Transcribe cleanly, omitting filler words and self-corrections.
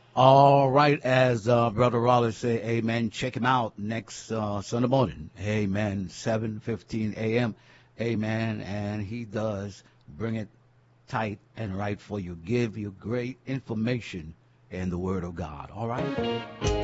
All right, as Brother Rollins say, amen. Check him out next Sunday morning. Amen. 7:15 a.m. Amen. And he does bring it tight and right for you. Give you great information in the Word of God. All right.